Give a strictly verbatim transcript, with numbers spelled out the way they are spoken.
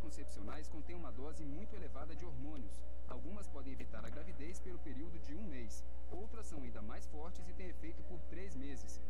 anticoncepcionais contêm uma dose muito elevada de hormônios. Algumas podem evitar a gravidez pelo período de um mês. Outras são ainda mais fortes e têm efeito por três meses.